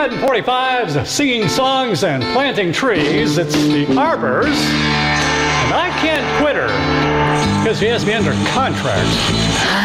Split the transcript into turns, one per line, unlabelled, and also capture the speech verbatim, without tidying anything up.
forty-five and forty-fives, singing songs and planting trees. It's the Arbors, and I can't quit her because she has me under contract.